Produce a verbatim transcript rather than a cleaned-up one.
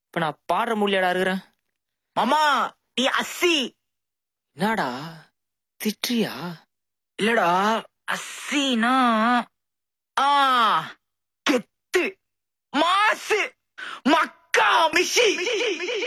இப்ப நான் பாடுற முடியாடா இருக்கிறேன். மாமா நீ அஸ்ஸி. என்னடா திட்றியா? இல்லடா அஸ்ஸினா ஆ கெத்து மாசு மக்கா மிஷி.